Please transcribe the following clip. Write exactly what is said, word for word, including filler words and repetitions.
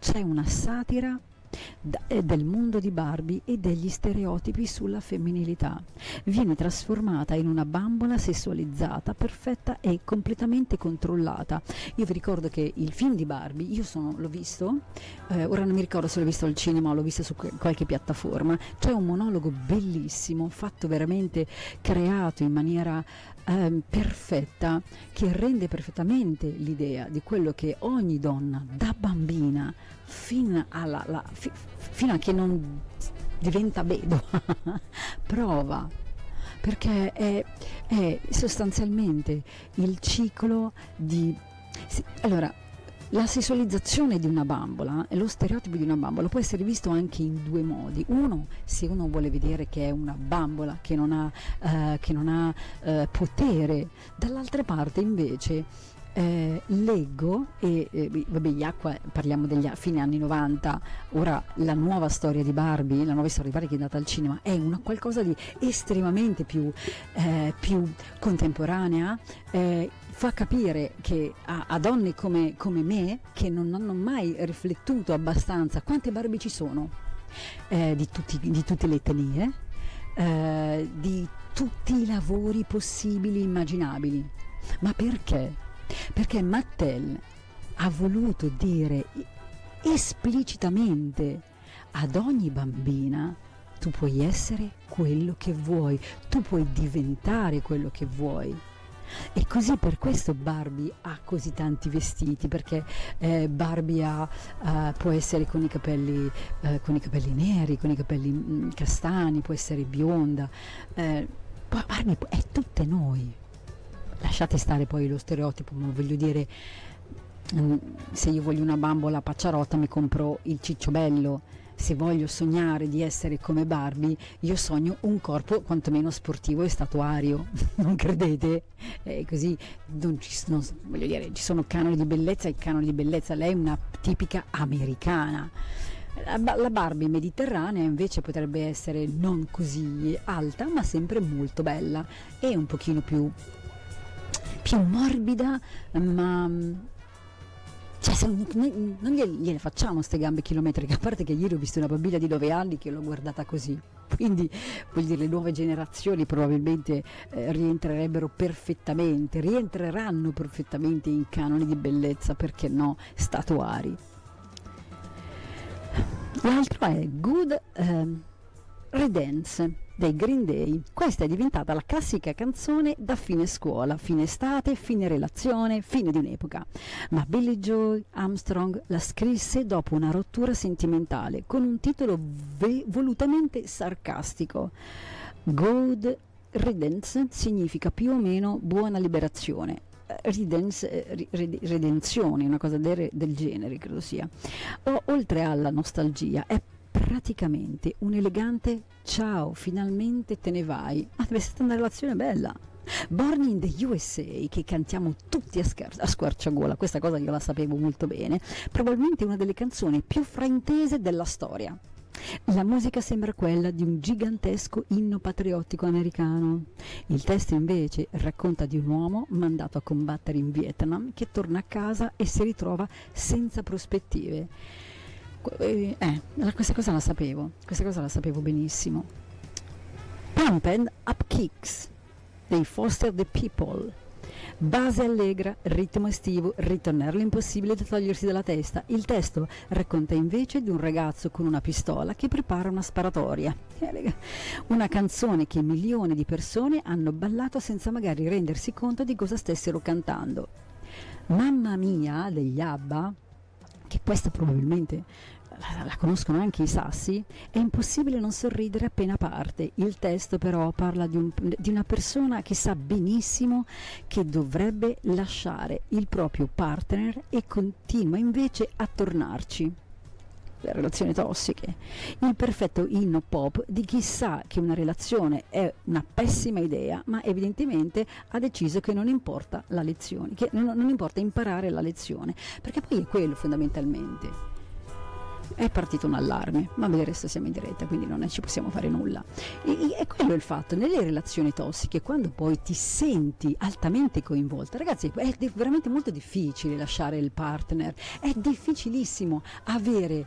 c'è una satira da- eh, del mondo di Barbie e degli stereotipi sulla femminilità. Viene trasformata in una bambola sessualizzata, perfetta e completamente controllata. Io vi ricordo che il film di Barbie, io sono, l'ho visto, eh, ora non mi ricordo se l'ho visto al cinema o l'ho visto su que- qualche piattaforma, c'è un monologo bellissimo, fatto veramente, creato in maniera ehm, perfetta, che rende perfettamente l'idea di quello che ogni donna da bambina fino alla, la- fi- fino a che non diventa vedova prova, perché è, è sostanzialmente il ciclo di sì, allora la sessualizzazione di una bambola e lo stereotipo di una bambola può essere visto anche in due modi. Uno, se uno vuole vedere che è una bambola che non ha, eh, che non ha eh, potere, dall'altra parte invece eh, leggo e eh, vabbè, gli acqua, parliamo degli a- fine anni novanta, ora la nuova storia di Barbie, la nuova storia di Barbie che è andata al cinema è una qualcosa di estremamente più, eh, più contemporanea, eh, fa capire che a, a donne come, come me, che non hanno mai riflettuto abbastanza quante Barbie ci sono, eh, di, tutti, di tutte le etnie, eh, di tutti i lavori possibili e immaginabili. Ma perché? Perché Mattel ha voluto dire esplicitamente ad ogni bambina: tu puoi essere quello che vuoi, tu puoi diventare quello che vuoi. E così per questo Barbie ha così tanti vestiti, perché eh, Barbie ha, eh, può essere con i capelli eh, con i capelli neri, con i capelli mh, castani, può essere bionda, eh, Barbie è tutte noi. Lasciate stare poi lo stereotipo, ma voglio dire, mh, se io voglio una bambola pacciarotta mi compro il cicciobello. Se voglio sognare di essere come Barbie, io sogno un corpo quantomeno sportivo e statuario, non credete? Eh, così non ci, non, voglio dire, ci sono canoni di bellezza e canoni di bellezza. Lei è una tipica americana. La, la Barbie mediterranea invece potrebbe essere non così alta, ma sempre molto bella e un pochino più, più morbida, ma cioè, se non, non non gliele, gliele facciamo ste gambe chilometriche, a parte che ieri ho visto una bambina di nove anni che l'ho guardata così, quindi vuol dire le nuove generazioni probabilmente eh, rientrerebbero perfettamente, rientreranno perfettamente in canoni di bellezza, perché no, statuari. L'altro è Good ehm, Riddance dei Green Day. Questa è diventata la classica canzone da fine scuola, fine estate, fine relazione, fine di un'epoca. Ma Billie Joe Armstrong la scrisse dopo una rottura sentimentale con un titolo ve- volutamente sarcastico. Good Riddance significa più o meno buona liberazione. Riddance, eh, ri- redenzione, una cosa del, del genere credo sia. O, oltre alla nostalgia, è praticamente un elegante ciao, finalmente te ne vai. Ma deve essere una relazione bella. Born in the U S A, che cantiamo tutti a, scar- a squarciagola, questa cosa io la sapevo molto bene, probabilmente una delle canzoni più fraintese della storia. La musica sembra quella di un gigantesco inno patriottico americano. Il testo invece racconta di un uomo mandato a combattere in Vietnam che torna a casa e si ritrova senza prospettive. Eh, eh, questa cosa la sapevo, questa cosa la sapevo benissimo. Pumped Up Kicks dei Foster the People. Base allegra, ritmo estivo, ritornello impossibile da togliersi dalla testa. Il testo racconta invece di un ragazzo con una pistola che prepara una sparatoria. Una canzone che milioni di persone hanno ballato senza magari rendersi conto di cosa stessero cantando. Mamma mia degli ABBA, che questa probabilmente la, la conoscono anche i sassi, è impossibile non sorridere appena parte. Il testo però parla di, un, di una persona che sa benissimo che dovrebbe lasciare il proprio partner e continua invece a tornarci. Le relazioni tossiche, il perfetto inno pop di chi sa che una relazione è una pessima idea, ma evidentemente ha deciso che non importa la lezione, che non, non importa imparare la lezione, perché poi è quello fondamentalmente. è partito un allarme, ma del resto siamo in diretta, quindi non ci possiamo fare nulla. E, e quello è il fatto, nelle relazioni tossiche, quando poi ti senti altamente coinvolta, ragazzi, è veramente molto difficile lasciare il partner, è difficilissimo avere